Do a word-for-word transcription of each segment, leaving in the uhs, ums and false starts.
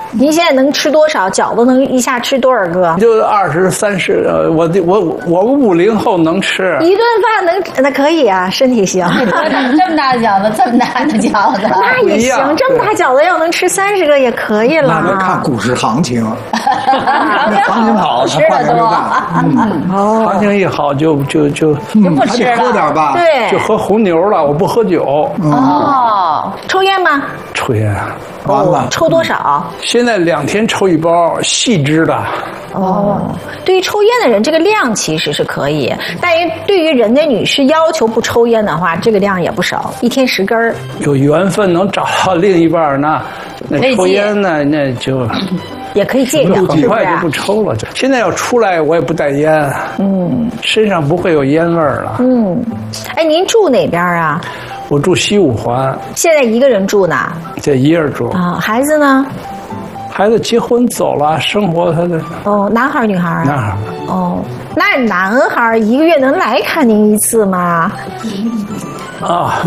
您现在能吃多少饺子？能一下吃多少个？ 就二十三十，呃，我我我五零后能吃一顿饭能，那可以啊，身体行。 这么大饺子，这么大的饺子， 那也行，这么大饺子要能吃三十个也可以了。 那得看股市行情， 行情好， 吃的多。 嗯， 哦， 行情一好就就就就不吃了， 喝点吧。 对， 就喝红牛了，我不喝酒。 哦，抽烟吗？ 抽烟。 完了， 抽多少？ 现在两天抽一包，细支的。 哦，对于抽烟的人，这个量其实是可以，但是对于人家女士要求不抽烟的话，这个量也不少，一天十根儿。 有缘分能找到另一半，那那抽烟呢，那就也可以戒掉， 很快就不抽了。现在要出来，我也不带烟，嗯，身上不会有烟味儿了。 嗯，哎，您住哪边啊？ 我住西五环。 现在一个人住呢？ 这一人住啊，孩子呢？ 孩子结婚走了，生活他的哦，男孩女孩啊？ 男孩。 哦，那男孩一个月能来看您一次吗？ 啊，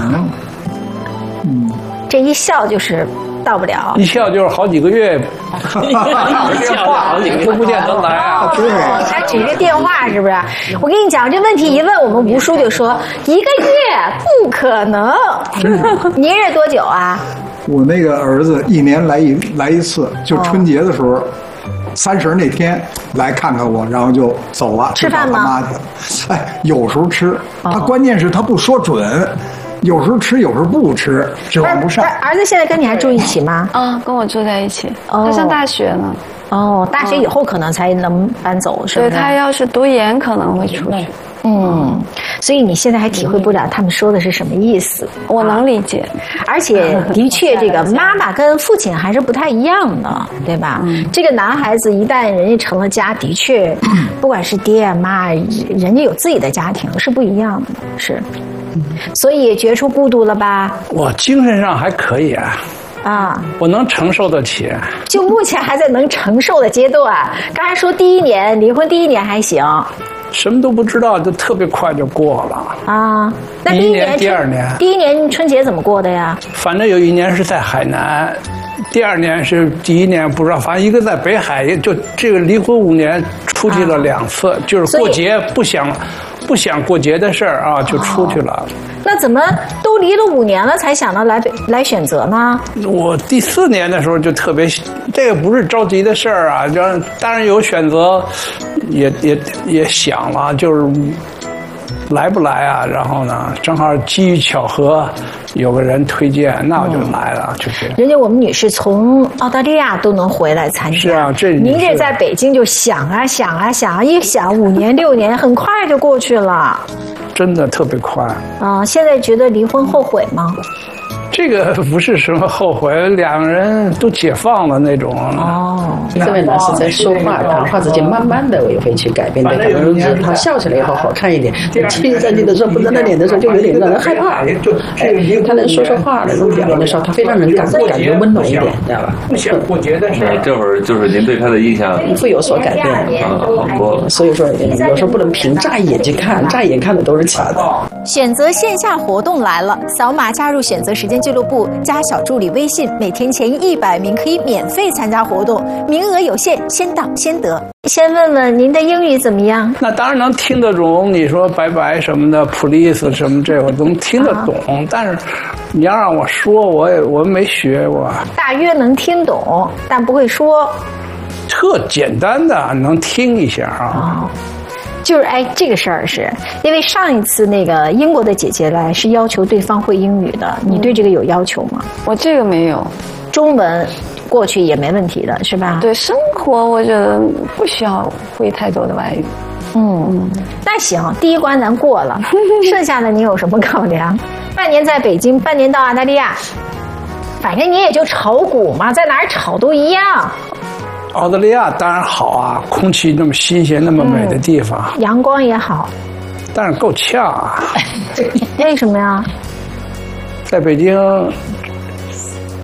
嗯，这一笑就是到不了， 一笑就是好几个月，电话都不见得来啊。 对，他只是电话是不是？我跟你讲，这问题一问，我们吴叔就说一个月不可能。您是多久啊？ 我那个儿子一年来一来一次，就春节的时候，三十那天来看看我，然后就走了。 吃饭吗？ 他妈去了。哎，有时候吃，他关键是他不说准，有时候吃，有时候不吃，指望不上。 儿子现在跟你还住一起吗？ 啊，跟我住在一起。 哦， 他上大学呢。 哦，大学以后可能才能搬走，是不是？ 对，他要是读研可能会出去。 嗯，所以你现在还体会不了他们说的是什么意思。 我能理解， 而且的确，这个妈妈跟父亲还是不太一样的，对吧？嗯、这个男孩子一旦人家成了家，的确，不管是爹妈，人家有自己的家庭是不一样的，是。所以也觉出孤独了吧？ 我精神上还可以啊。 啊， 我能承受得起， 就目前还在能承受的阶段。刚才说第一年离婚，第一年还行， 什么都不知道，就特别快就过了啊。那第一年、 第二年， 第一年春节怎么过的呀？ 反正有一年是在海南，第二年是第一年不知道，反正一个在北海，就这个离婚五年出去了两次，啊、就是过节不想不想过节的事儿啊，就出去了。哦， 那怎么都离了五年了才想到来来选择呢？ 我第四年的时候就特别，这个不是着急的事儿啊，就当然有选择，也也也想了，就是来不来啊？然后呢，正好机遇巧合，有个人推荐，那我就来了，嗯、就这样。 人家我们女士从澳大利亚都能回来参加， 是啊，这您这在北京就想啊想啊想啊，一想五年六年，很快就过去了。 真的特别快啊！现在觉得离婚后悔吗？ 这个不是什么后悔，两个人都解放了那种。 哦， 这位呢是在说话谈话之间，慢慢的也会去改变的。可能他笑起来以后好看一点，亲上去的时候，不知道脸的时候，就有点让人害怕。就哎，他能说说话的，能表达的时候，他非常能感感觉温暖一点，知道吧？ 不想过节的事。 这会儿就是您对他的印象会有所改变啊，很多。 所以说，有时候不能凭乍一眼去看，乍一眼看的都是假的。 选择线下活动来了，扫码加入选择时间俱乐部，加小助理微信，每天前一百名可以免费参加活动，名额有限，先到先得。先问问您的英语怎么样？ 那当然能听得懂，你说拜拜什么的 ，police 什么这我都能听得懂，啊、但是你要让我说，我也我没学过。 大约能听懂，但不会说。 特简单的能听一下啊。 哦，就是哎，这个事儿是因为上一次那个英国的姐姐来是要求对方会英语的，你对这个有要求吗？ 我这个没有， 中文过去也没问题的是吧？ 对，生活我觉得不需要会太多的外语。 嗯嗯，那行，第一关咱过了，剩下的你有什么考量？半年在北京，半年到澳大利亚，反正你也就炒股嘛，在哪儿炒都一样。 澳大利亚当然好啊，空气那么新鲜，那么美的地方， 嗯、阳光也好， 但是够呛啊。 为什么呀？ 在北京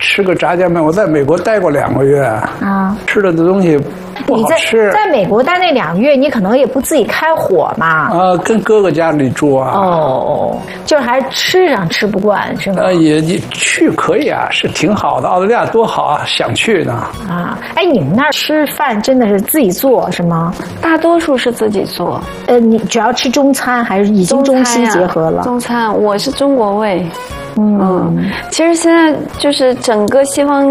吃个炸酱面。我在美国待过两个月啊， 吃的的东西不你在好吃。 在美国待那两个月，你可能也不自己开火嘛。 啊，跟哥哥家里住啊。 哦，就是还吃上吃不惯是吗？ 呃，也也去可以啊，是挺好的。澳大利亚多好啊，想去呢。 啊，哎，你们那儿吃饭真的是自己做是吗？ 大多数是自己做。 呃，你主要吃中餐还是已经中西结合了？ 中餐，我是中国胃。嗯，其实现在就是整个西方